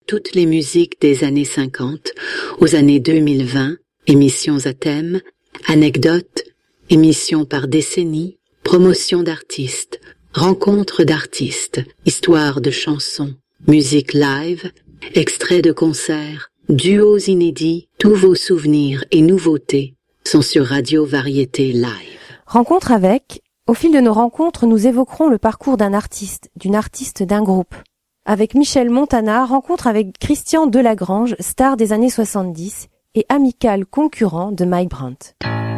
toutes les musiques des années 50 aux années 2020, émissions à thème, anecdotes, émissions par décennie, promotion d'artistes, rencontres d'artistes, histoires de chansons, musique live, extraits de concerts, duos inédits, tous vos souvenirs et nouveautés sont sur Radio Variété Live. Rencontre avec. Au fil de nos rencontres, nous évoquerons le parcours d'un artiste, d'une artiste, d'un groupe. Avec Michel Montana, rencontre avec Christian Delagrange, star des années 70 et amical concurrent de Mike Brandt.